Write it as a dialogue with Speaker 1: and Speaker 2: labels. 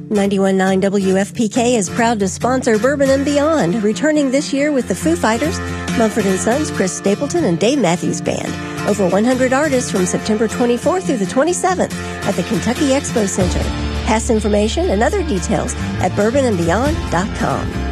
Speaker 1: 91.9 WFPK is proud to sponsor Bourbon and Beyond, returning this year with the Foo Fighters, Mumford & Sons, Chris Stapleton, and Dave Matthews Band. Over 100 artists from September 24th through the 27th at the Kentucky Expo Center. Past information and other details at bourbonandbeyond.com.